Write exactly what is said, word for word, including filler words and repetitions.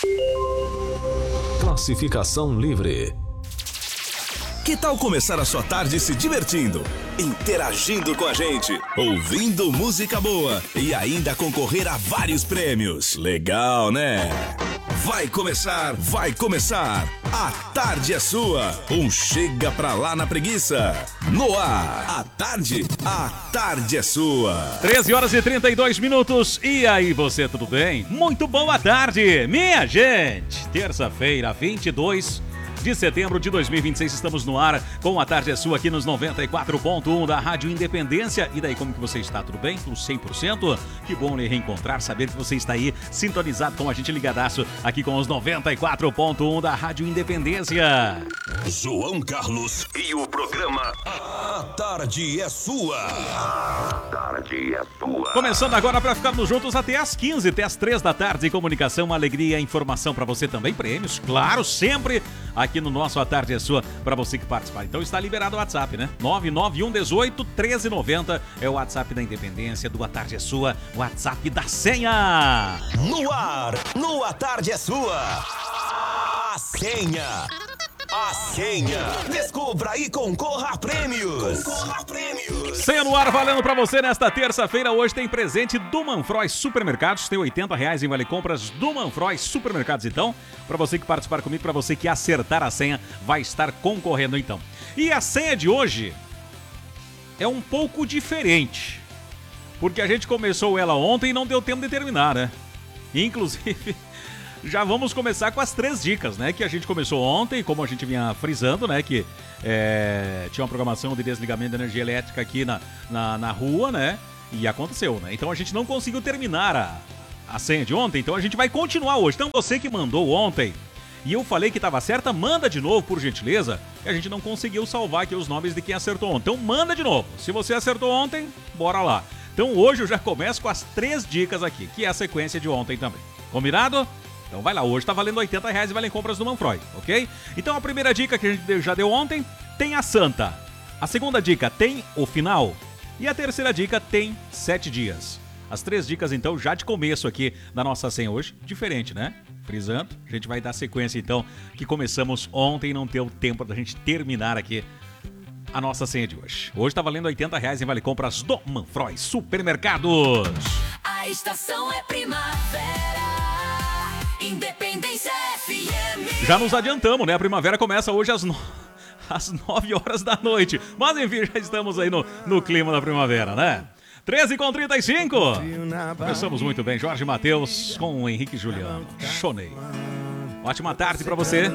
Classificação livre. Que tal começar a sua tarde se divertindo, interagindo com a gente, ouvindo música boa e ainda concorrer a vários prêmios? Legal, né? Vai começar, vai começar. A tarde é sua. Um chega pra lá na preguiça. No ar, a tarde, a tarde é sua. treze horas e trinta e dois minutos. E aí, você, tudo bem? Muito boa tarde, minha gente. Terça-feira, vinte e dois de setembro de dois mil e vinte e seis, estamos no ar com A Tarde é Sua aqui nos noventa e quatro ponto um da Rádio Independência. E daí, como que você está? Tudo bem? Tudo cem por cento? Que bom lhe reencontrar, saber que você está aí sintonizado com a gente, ligadaço aqui com os noventa e quatro ponto um da Rádio Independência. João Carlos e o programa A Tarde é Sua. A Tarde é Sua. Começando agora para ficarmos juntos até às quinze, até às três da tarde. Comunicação, alegria, informação para você também, prêmios, claro, sempre aqui no nosso A Tarde é Sua, para você que participar. Então está liberado o WhatsApp, né? nove nove um um oito, treze noventa é o WhatsApp da Independência, do A Tarde é Sua, WhatsApp da senha. No ar, no A Tarde é Sua. A senha. A senha. Descubra e concorra a prêmios. Concorra a prêmios. Senha no ar valendo pra você nesta terça-feira. Hoje tem presente do Manfroy Supermercados. Tem oitenta reais em vale compras do Manfroy Supermercados. Então, pra você que participar comigo, pra você que acertar a senha, vai estar concorrendo então. E a senha de hoje é um pouco diferente, porque a gente começou ela ontem e não deu tempo de terminar, né? Inclusive... já vamos começar com as três dicas, né? Que a gente começou ontem, como a gente vinha frisando, né? Que é, tinha uma programação de desligamento de energia elétrica aqui na, na, na rua, né? E aconteceu, né? Então a gente não conseguiu terminar a, a senha de ontem, então a gente vai continuar hoje. Então você que mandou ontem e eu falei que estava certa, manda de novo, por gentileza. E a gente não conseguiu salvar aqui os nomes de quem acertou ontem. Então manda de novo. Se você acertou ontem, bora lá. Então hoje eu já começo com as três dicas aqui, que é a sequência de ontem também. Combinado? Então vai lá, hoje tá valendo oitenta reais e valem compras do Manfroy, ok? Então a primeira dica que a gente já deu ontem tem a Santa. A segunda dica tem o final. E a terceira dica tem sete dias. As três dicas então já de começo aqui da nossa senha hoje. Diferente, né? Frisando, a gente vai dar sequência então que começamos ontem e não deu tempo da gente terminar aqui a nossa senha de hoje. Hoje tá valendo oitenta reais em vale compras do Manfroy Supermercados. A estação é primavera. Independência F M. Já nos adiantamos, né? A primavera começa hoje às, no... às nove horas da noite. Mas enfim, já estamos aí no, no clima da primavera, né? treze com trinta e cinco. Começamos muito bem. Jorge Mateus com o Henrique Juliano. Chonei. Ótima tarde pra você.